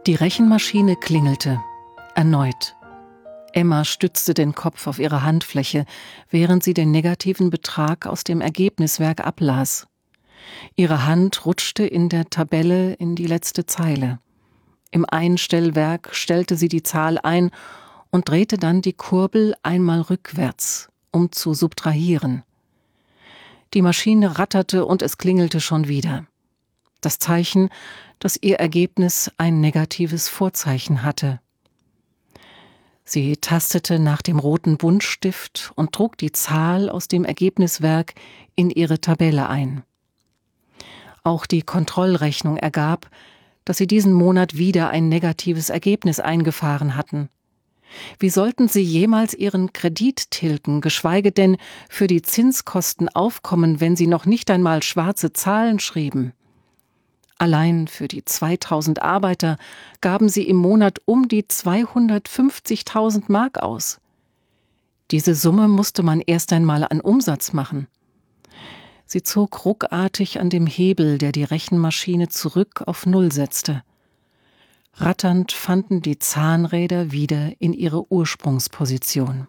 Die Rechenmaschine klingelte. Erneut. Emma stützte den Kopf auf ihre Handfläche, während sie den negativen Betrag aus dem Ergebniswerk ablas. Ihre Hand rutschte in der Tabelle in die letzte Zeile. Im Einstellwerk stellte sie die Zahl ein und drehte dann die Kurbel einmal rückwärts, um zu subtrahieren. Die Maschine ratterte und es klingelte schon wieder. Das Zeichen, dass ihr Ergebnis ein negatives Vorzeichen hatte. Sie tastete nach dem roten Buntstift und trug die Zahl aus dem Ergebniswerk in ihre Tabelle ein. Auch die Kontrollrechnung ergab, dass sie diesen Monat wieder ein negatives Ergebnis eingefahren hatten. Wie sollten sie jemals ihren Kredit tilgen, geschweige denn für die Zinskosten aufkommen, wenn sie noch nicht einmal schwarze Zahlen schrieben? Allein für die 2000 Arbeiter gaben sie im Monat um die 250.000 Mark aus. Diese Summe musste man erst einmal an Umsatz machen. Sie zog ruckartig an dem Hebel, der die Rechenmaschine zurück auf Null setzte. Ratternd fanden die Zahnräder wieder in ihre Ursprungsposition.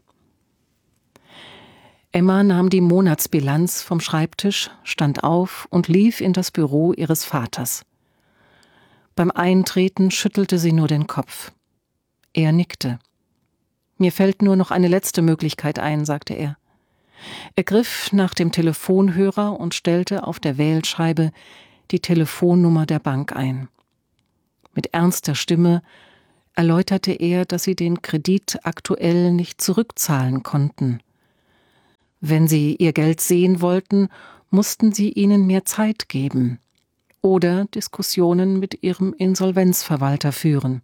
Emma nahm die Monatsbilanz vom Schreibtisch, stand auf und lief in das Büro ihres Vaters. Beim Eintreten schüttelte sie nur den Kopf. Er nickte. »Mir fällt nur noch eine letzte Möglichkeit ein«, sagte er. Er griff nach dem Telefonhörer und stellte auf der Wählscheibe die Telefonnummer der Bank ein. Mit ernster Stimme erläuterte er, dass sie den Kredit aktuell nicht zurückzahlen konnten. Wenn sie ihr Geld sehen wollten, mussten sie ihnen mehr Zeit geben oder Diskussionen mit ihrem Insolvenzverwalter führen.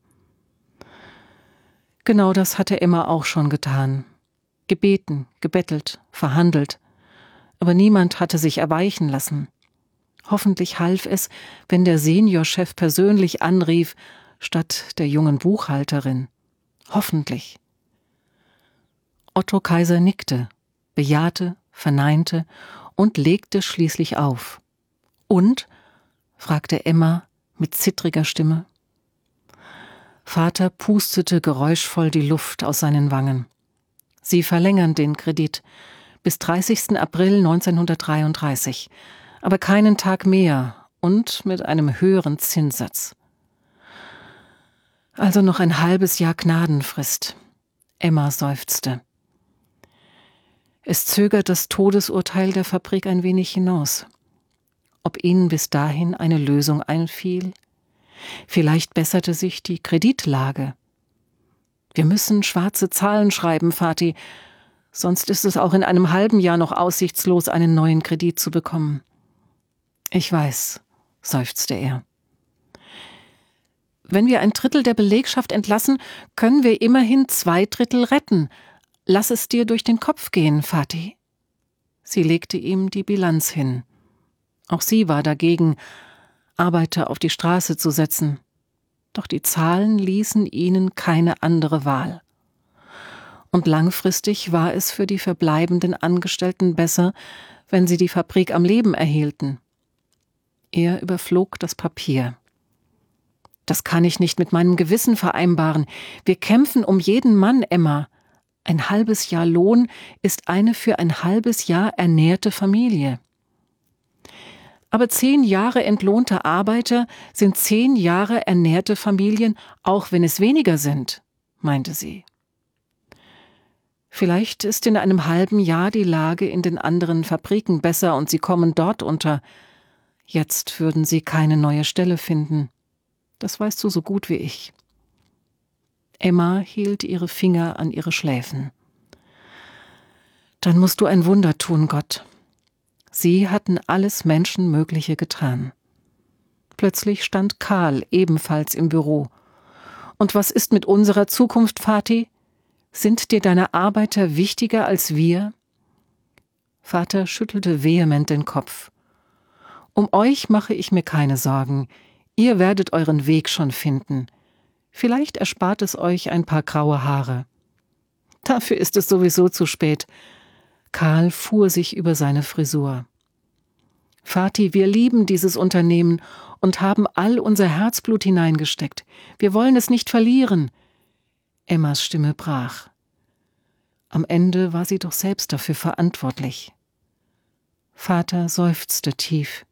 Genau das hatte Emma auch schon getan. Gebeten, gebettelt, verhandelt. Aber niemand hatte sich erweichen lassen. Hoffentlich half es, wenn der Seniorchef persönlich anrief, statt der jungen Buchhalterin. Hoffentlich. Otto Kaiser nickte, bejahte, verneinte und legte schließlich auf. »Und?« fragte Emma mit zittriger Stimme. Vater pustete geräuschvoll die Luft aus seinen Wangen. »Sie verlängern den Kredit bis 30. April 1933, aber keinen Tag mehr und mit einem höheren Zinssatz.« Also noch ein halbes Jahr Gnadenfrist. Emma seufzte. Es zögert das Todesurteil der Fabrik ein wenig hinaus. Ob ihnen bis dahin eine Lösung einfiel? Vielleicht besserte sich die Kreditlage. »Wir müssen schwarze Zahlen schreiben, Vati, sonst ist es auch in einem halben Jahr noch aussichtslos, einen neuen Kredit zu bekommen.« »Ich weiß«, seufzte er. »Wenn wir 1/3 der Belegschaft entlassen, können wir immerhin 2/3 retten. Lass es dir durch den Kopf gehen, Vati.« Sie legte ihm die Bilanz hin. Auch sie war dagegen, Arbeiter auf die Straße zu setzen. Doch die Zahlen ließen ihnen keine andere Wahl. Und langfristig war es für die verbleibenden Angestellten besser, wenn sie die Fabrik am Leben erhielten. Er überflog das Papier. »Das kann ich nicht mit meinem Gewissen vereinbaren. Wir kämpfen um jeden Mann, Emma. Ein halbes Jahr Lohn ist eine für ein halbes Jahr ernährte Familie.« »Aber 10 Jahre entlohnte Arbeiter sind 10 Jahre ernährte Familien, auch wenn es weniger sind«, meinte sie. »Vielleicht ist in einem halben Jahr die Lage in den anderen Fabriken besser und sie kommen dort unter. Jetzt würden sie keine neue Stelle finden. Das weißt du so gut wie ich.« Emma hielt ihre Finger an ihre Schläfen. »Dann musst du ein Wunder tun, Gott.« Sie hatten alles Menschenmögliche getan. Plötzlich stand Karl ebenfalls im Büro. »Und was ist mit unserer Zukunft, Vati? Sind dir deine Arbeiter wichtiger als wir?« Vater schüttelte vehement den Kopf. »Um euch mache ich mir keine Sorgen. Ihr werdet euren Weg schon finden. Vielleicht erspart es euch ein paar graue Haare.« »Dafür ist es sowieso zu spät.« Karl fuhr sich über seine Frisur. »Vati, wir lieben dieses Unternehmen und haben all unser Herzblut hineingesteckt. Wir wollen es nicht verlieren. Emmas Stimme brach. Am Ende war sie doch selbst dafür verantwortlich. Vater seufzte tief.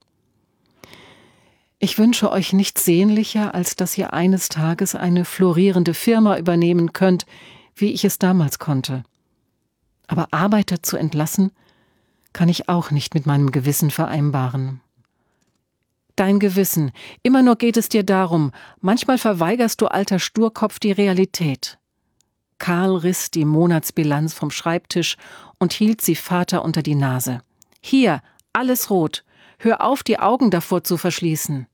Ich wünsche euch nichts sehnlicher, als dass ihr eines Tages eine florierende Firma übernehmen könnt, wie ich es damals konnte. Aber Arbeiter zu entlassen, kann ich auch nicht mit meinem Gewissen vereinbaren. Dein Gewissen, immer nur geht es dir darum, manchmal verweigerst du, alter Sturkopf, die Realität. Karl riss die Monatsbilanz vom Schreibtisch und hielt sie Vater unter die Nase. Hier, alles rot. Hör auf, die Augen davor zu verschließen.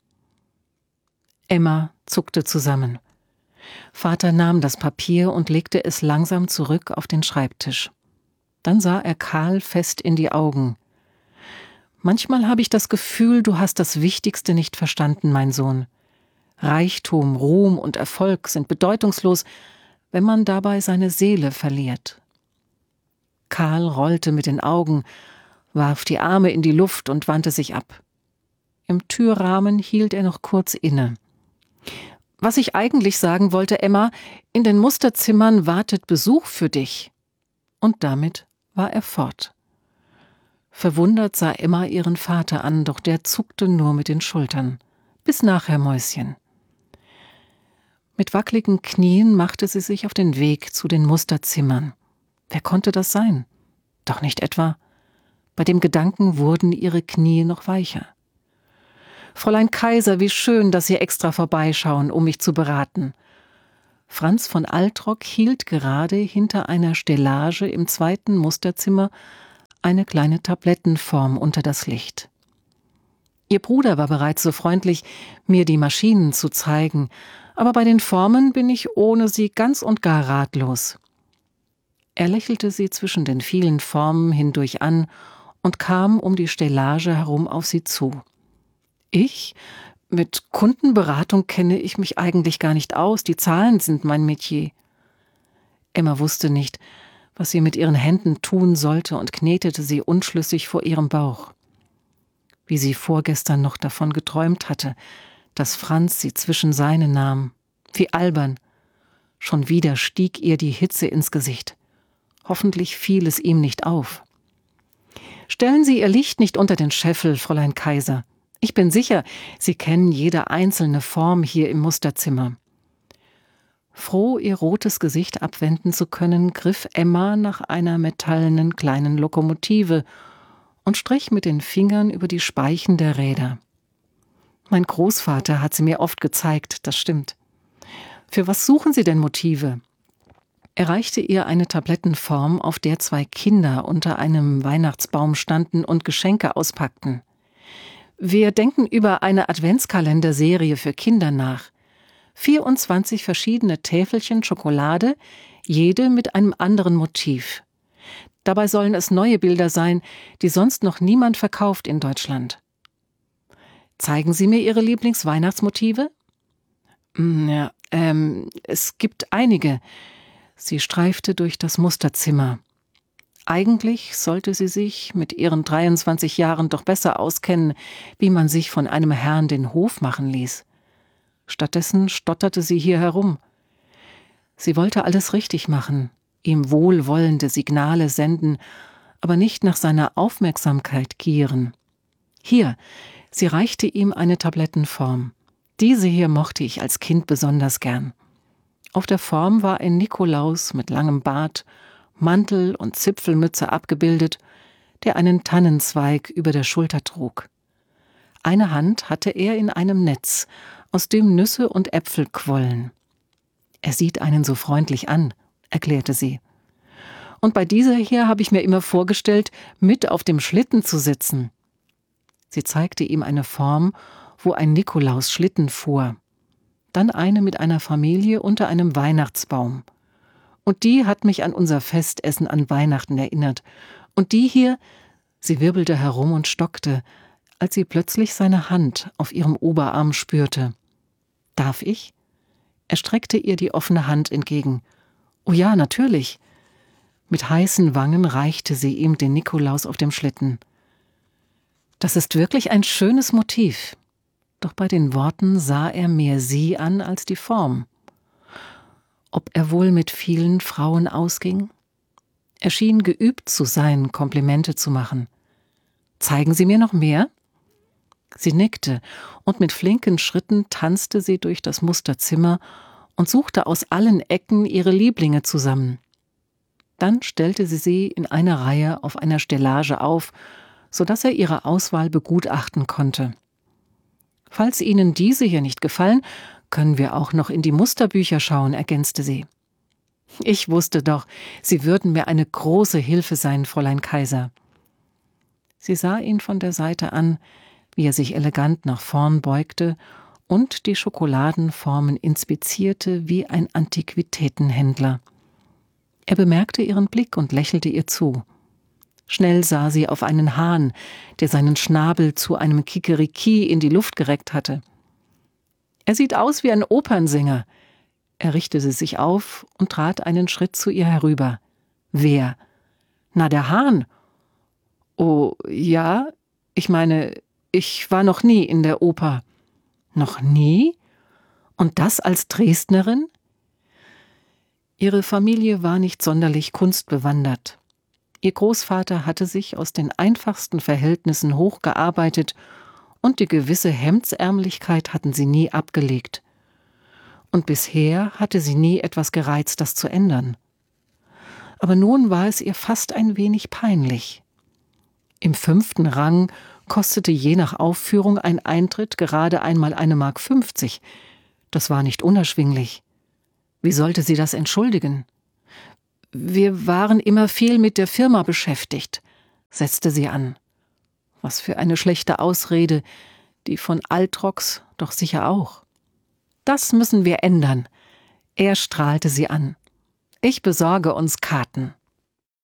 Emma zuckte zusammen. Vater nahm das Papier und legte es langsam zurück auf den Schreibtisch. Dann sah er Karl fest in die Augen. Manchmal habe ich das Gefühl, du hast das Wichtigste nicht verstanden, mein Sohn. Reichtum, Ruhm und Erfolg sind bedeutungslos, wenn man dabei seine Seele verliert. Karl rollte mit den Augen, warf die Arme in die Luft und wandte sich ab. Im Türrahmen hielt er noch kurz inne. Was ich eigentlich sagen wollte, Emma, in den Musterzimmern wartet Besuch für dich. Und damit war er fort. Verwundert sah Emma ihren Vater an, doch der zuckte nur mit den Schultern. Bis nachher, Mäuschen. Mit wackeligen Knien machte sie sich auf den Weg zu den Musterzimmern. Wer konnte das sein? Doch nicht etwa. Bei dem Gedanken wurden ihre Knie noch weicher. Fräulein Kaiser, wie schön, dass Sie extra vorbeischauen, um mich zu beraten. Franz von Altrock hielt gerade hinter einer Stellage im zweiten Musterzimmer eine kleine Tablettenform unter das Licht. Ihr Bruder war bereits so freundlich, mir die Maschinen zu zeigen, aber bei den Formen bin ich ohne sie ganz und gar ratlos. Er lächelte sie zwischen den vielen Formen hindurch an und kam um die Stellage herum auf sie zu. Ich? Mit Kundenberatung kenne ich mich eigentlich gar nicht aus, die Zahlen sind mein Metier. Emma wusste nicht, was sie mit ihren Händen tun sollte und knetete sie unschlüssig vor ihrem Bauch. Wie sie vorgestern noch davon geträumt hatte, dass Franz sie zwischen seine nahm. Wie albern. Schon wieder stieg ihr die Hitze ins Gesicht. Hoffentlich fiel es ihm nicht auf. Stellen Sie Ihr Licht nicht unter den Scheffel, Fräulein Kaiser. Ich bin sicher, Sie kennen jede einzelne Form hier im Musterzimmer. Froh, ihr rotes Gesicht abwenden zu können, griff Emma nach einer metallenen kleinen Lokomotive und strich mit den Fingern über die Speichen der Räder. Mein Großvater hat sie mir oft gezeigt, das stimmt. Für was suchen Sie denn Motive? Er reichte ihr eine Tablettenform, auf der 2 Kinder unter einem Weihnachtsbaum standen und Geschenke auspackten. Wir denken über eine Adventskalenderserie für Kinder nach. 24 verschiedene Täfelchen Schokolade, jede mit einem anderen Motiv. Dabei sollen es neue Bilder sein, die sonst noch niemand verkauft in Deutschland. Zeigen Sie mir Ihre Lieblingsweihnachtsmotive? Ja, es gibt einige. Sie streifte durch das Musterzimmer. Eigentlich sollte sie sich mit ihren 23 Jahren doch besser auskennen, wie man sich von einem Herrn den Hof machen ließ. Stattdessen stotterte sie hier herum. Sie wollte alles richtig machen, ihm wohlwollende Signale senden, aber nicht nach seiner Aufmerksamkeit gieren. Hier, sie reichte ihm eine Tablettenform. Diese hier mochte ich als Kind besonders gern. Auf der Form war ein Nikolaus mit langem Bart, Mantel und Zipfelmütze abgebildet, der einen Tannenzweig über der Schulter trug. Eine Hand hatte er in einem Netz, aus dem Nüsse und Äpfel quollen. Er sieht einen so freundlich an, erklärte sie. Und bei dieser hier habe ich mir immer vorgestellt, mit auf dem Schlitten zu sitzen. Sie zeigte ihm eine Form, wo ein Nikolaus Schlitten fuhr. Dann eine mit einer Familie unter einem Weihnachtsbaum. Und die hat mich an unser Festessen an Weihnachten erinnert. Und die hier, sie wirbelte herum und stockte, als sie plötzlich seine Hand auf ihrem Oberarm spürte. Darf ich? Er streckte ihr die offene Hand entgegen. Oh ja, natürlich. Mit heißen Wangen reichte sie ihm den Nikolaus auf dem Schlitten. Das ist wirklich ein schönes Motiv. Doch bei den Worten sah er mehr sie an als die Form. Ob er wohl mit vielen Frauen ausging? Er schien geübt zu sein, Komplimente zu machen. »Zeigen Sie mir noch mehr?« Sie nickte, und mit flinken Schritten tanzte sie durch das Musterzimmer und suchte aus allen Ecken ihre Lieblinge zusammen. Dann stellte sie in einer Reihe auf einer Stellage auf, sodass er ihre Auswahl begutachten konnte. »Falls Ihnen diese hier nicht gefallen, können wir auch noch in die Musterbücher schauen«, ergänzte sie. »Ich wusste doch, Sie würden mir eine große Hilfe sein, Fräulein Kaiser.« Sie sah ihn von der Seite an, wie er sich elegant nach vorn beugte und die Schokoladenformen inspizierte wie ein Antiquitätenhändler. Er bemerkte ihren Blick und lächelte ihr zu. Schnell sah sie auf einen Hahn, der seinen Schnabel zu einem Kikeriki in die Luft gereckt hatte. »Er sieht aus wie ein Opernsänger«, er richtete sich auf und trat einen Schritt zu ihr herüber. »Wer?« »Na, der Hahn.« »Oh, ja, ich meine, ich war noch nie in der Oper.« »Noch nie? Und das als Dresdnerin?« Ihre Familie war nicht sonderlich kunstbewandert. Ihr Großvater hatte sich aus den einfachsten Verhältnissen hochgearbeitet und die gewisse Hemdsärmlichkeit hatten sie nie abgelegt. Und bisher hatte sie nie etwas gereizt, das zu ändern. Aber nun war es ihr fast ein wenig peinlich. Im 5. Rang kostete je nach Aufführung ein Eintritt gerade einmal 1,50 Mark. Das war nicht unerschwinglich. Wie sollte sie das entschuldigen? »Wir waren immer viel mit der Firma beschäftigt«, setzte sie an. Was für eine schlechte Ausrede, die von Altrox doch sicher auch. »Das müssen wir ändern«, er strahlte sie an. »Ich besorge uns Karten.«